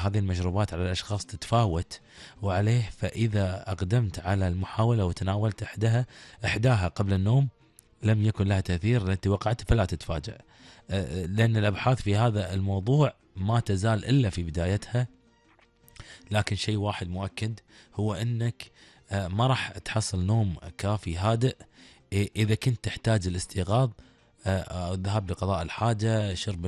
هذه المشروبات على الأشخاص تتفاوت وعليه، فإذا أقدمت على المحاولة وتناولت إحداها قبل النوم لم يكن لها تأثير التي وقعت، فلا تتفاجأ، لأن الأبحاث في هذا الموضوع ما تزال إلا في بدايتها. لكن شيء واحد مؤكد هو أنك ما راح تحصل نوم كافي هادئ إذا كنت تحتاج الاستيقاظ، الذهاب لقضاء الحاجة، شرب